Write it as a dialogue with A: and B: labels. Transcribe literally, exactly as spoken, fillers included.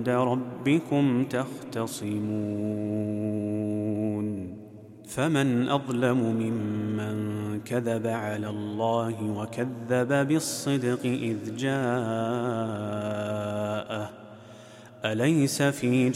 A: عند ربكم تختصمون فمن أظلم ممن كذب على الله وكذب بالصدق إذ جاءه أليس في